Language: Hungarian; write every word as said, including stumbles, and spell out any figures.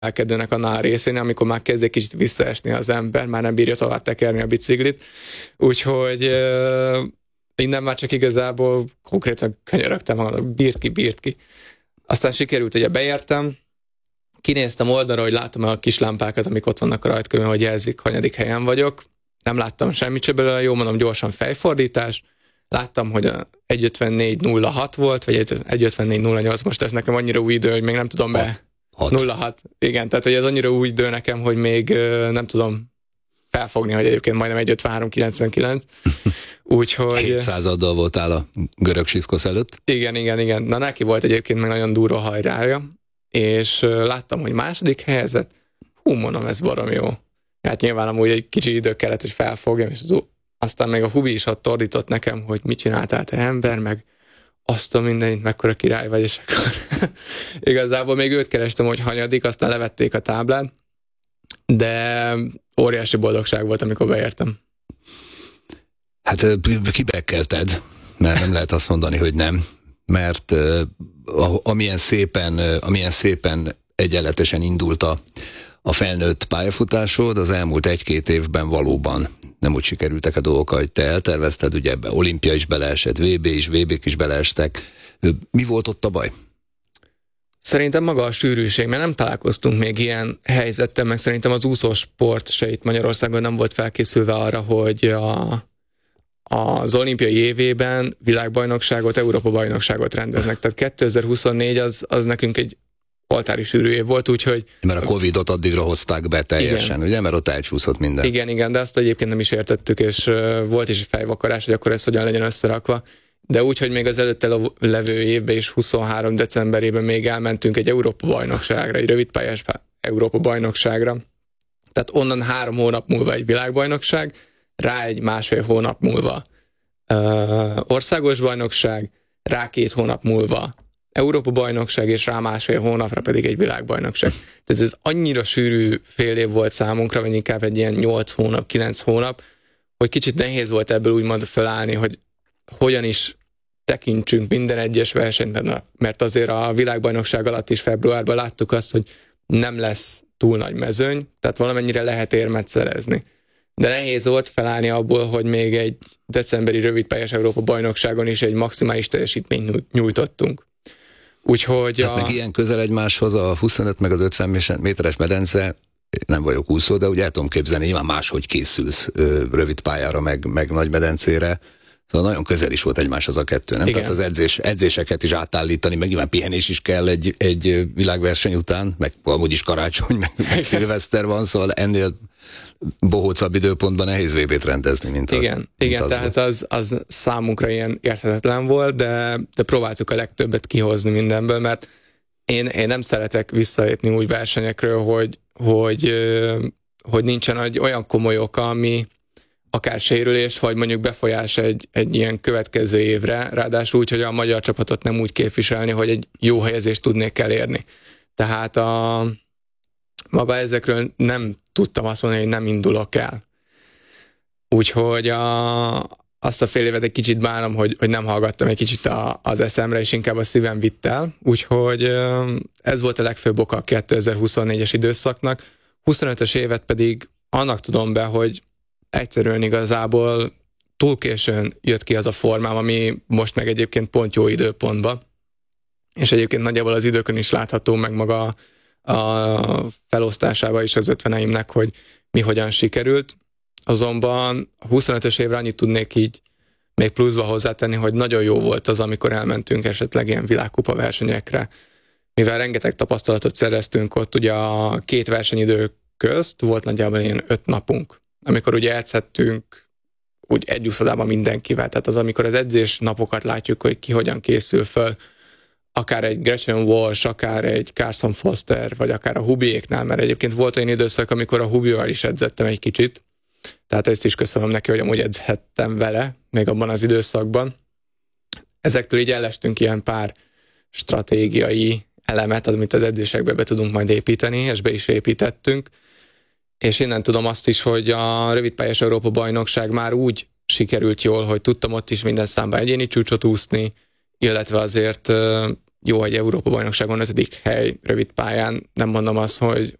emelkedőnek annál a részén, amikor már kezd egy kicsit visszaesni az ember, már nem bírja tovább tekerni a biciklit. Úgyhogy uh, innen már csak igazából konkrétan könyörögtem magam, bírt ki, bírt ki. Aztán sikerült, ugye beértem, kinéztem oldalra, hogy látom a kis lámpákat, amik ott vannak a rajtkövön, hogy jelzik, hanyadik helyen vagyok. Nem láttam semmit se belőle, jó mondom, gyorsan fejfordítás. Láttam, hogy a egy ötvennégy nulla hat volt, vagy egy ötvennégy nulla nyolc, most ez nekem annyira új idő, hogy még nem tudom be. nulla hat. Igen, tehát hogy ez annyira új idő nekem, hogy még nem tudom felfogni, hogy egyébként majdnem egy ötvenhárom kilencvenkilenc. Úgyhogy... hétszázaddal voltál a görög Siszkosz előtt. Igen, igen, igen. Na neki volt egyébként meg nagyon durva hajrája, és láttam, hogy második helyezett. Hú, mondom, ez barom jó. Hát nyilván amúgy egy kicsi idő kellett, hogy felfogjam, és az, aztán még a Hubi is ott ordított nekem, hogy mit csináltál te ember, meg azt a mindenit, mekkora király vagy, és akkor igazából még őt kerestem, hogy hanyadik, aztán levették a táblát, de óriási boldogság volt, amikor beértem. Hát kibekkelted, mert nem lehet azt mondani, hogy nem, mert uh, amilyen szépen, uh, amilyen szépen egyenletesen indult a, a felnőtt pályafutásod, az elmúlt egy-két évben valóban nem úgy sikerültek a dolgok, hogy te eltervezted, ugye ebbe olimpia is beleesett, vé bé is, vé bék is beleestek. Mi volt ott a baj? Szerintem maga a sűrűség, mert nem találkoztunk még ilyen helyzettel, meg szerintem az úszósport se itt Magyarországon nem volt felkészülve arra, hogy a, az olimpiai évében világbajnokságot, Európa-bajnokságot rendeznek. Tehát kétezer-huszonnégy az, az nekünk egy oltári sűrű év volt, úgyhogy... Mert a Covidot addigra hozták be teljesen, igen. Ugye? Mert ott elcsúszott minden. Igen, igen, de azt egyébként nem is értettük, és uh, volt is egy fejvakarás, hogy akkor ez hogyan legyen összerakva. De úgy, hogy még az előtte levő évben is huszonhárom decemberében még elmentünk egy Európa-bajnokságra, egy rövidpályás Európa-bajnokságra. Tehát onnan három hónap múlva egy világbajnokság, rá egy másfél hónap múlva uh, országos bajnokság, rá két hónap múlva Európa-bajnokság, és rá másfél hónapra pedig egy világbajnokság. Tehát ez annyira sűrű fél év volt számunkra, vagy inkább egy ilyen nyolc hónap, kilenc hónap, hogy kicsit nehéz volt ebből úgymond felállni, hogy hogyan is tekintsünk minden egyes versenyben, mert azért a világbajnokság alatt is februárban láttuk azt, hogy nem lesz túl nagy mezőny, tehát valamennyire lehet érmet szerezni. De nehéz volt felállni abból, hogy még egy decemberi rövidpályás Európa-bajnokságon is egy maximális teljesítményt nyújtottunk. Úgyhogy hát a... meg ilyen közel egymáshoz a huszonöt meg az ötven méteres medence, nem vagyok úszó, de úgy el tudom képzelni, nyilván máshogy készülsz ö, rövid pályára, meg, meg nagy medencére. Szóval nagyon közel is volt egymáshoz a kettő, nem? Igen. Tehát az edzés, edzéseket is átállítani, meg nyilván pihenés is kell egy, egy világverseny után, meg amúgy is karácsony, meg, meg szilveszter van, szóval ennél bohócabb időpontban nehéz vé bét rendezni, mint igen, a, mint igen, az tehát az, az számunkra ilyen érthetetlen volt, de, de próbáltuk a legtöbbet kihozni mindenből, mert én, én nem szeretek visszalépni úgy versenyekről, hogy, hogy, hogy nincsen egy olyan komoly oka, ami akár sérülés, vagy mondjuk befolyás egy, egy ilyen következő évre, ráadásul úgy, hogy a magyar csapatot nem úgy képviselni, hogy egy jó helyezést tudnék elérni. Tehát a maga ezekről nem tudtam azt mondani, hogy nem indulok el. Úgyhogy a, azt a fél évet egy kicsit bánom, hogy, hogy nem hallgattam egy kicsit a, az eszemre, és inkább a szívem vitt el. Úgyhogy ez volt a legfőbb oka a kétezer-huszonnégyes időszaknak. huszonötös évet pedig annak tudom be, hogy egyszerűen igazából túl későn jött ki az a formám, ami most meg egyébként pont jó időpontban. És egyébként nagyjából az időkön is látható meg maga a felosztásában is az ötveneimnek, hogy mi hogyan sikerült. Azonban a huszonötös évre annyit tudnék így még pluszba hozzátenni, hogy nagyon jó volt az, amikor elmentünk esetleg ilyen világkupa versenyekre, mivel rengeteg tapasztalatot szereztünk ott, ugye a két versenyidő közt volt nagyjából ilyen öt napunk, amikor ugye edzhettünk úgy egy úszodában mindenkivel, tehát az, amikor az edzés napokat látjuk, hogy ki hogyan készül föl, akár egy Gretchen Walsh, akár egy Carson Foster, vagy akár a Hubiéknál, mert egyébként volt olyan időszak, amikor a Hubival is edzettem egy kicsit, tehát ezt is köszönöm neki, hogy amúgy edzhettem vele, még abban az időszakban. Ezektől így ellestünk ilyen pár stratégiai elemet, amit az edzésekbe be tudunk majd építeni, és be is építettünk. És innen tudom azt is, hogy a rövidpályás Európa-bajnokság már úgy sikerült jól, hogy tudtam ott is minden számban egyéni csúcsot úszni, illetve azért jó, hogy Európa-bajnokságon ötödik hely rövid pályán, nem mondom azt, hogy,